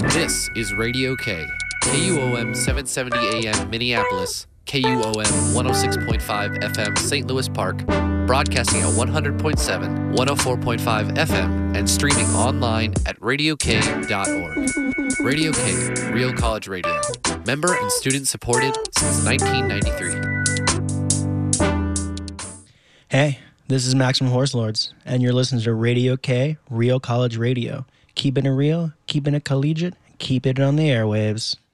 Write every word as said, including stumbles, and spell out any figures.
This is Radio K, K U O M seven seventy A M Minneapolis, K U O M one oh six point five F M Saint Louis Park, broadcasting at one hundred point seven, one oh four point five F M, and streaming online at radio k dot org. Radio K, Real College Radio. Member and student supported since nineteen ninety-three. Hey, this is Maximum Horse Lords, and you're listening to Radio K, Real College Radio. Keeping it real, keeping it collegiate, keep it on the airwaves.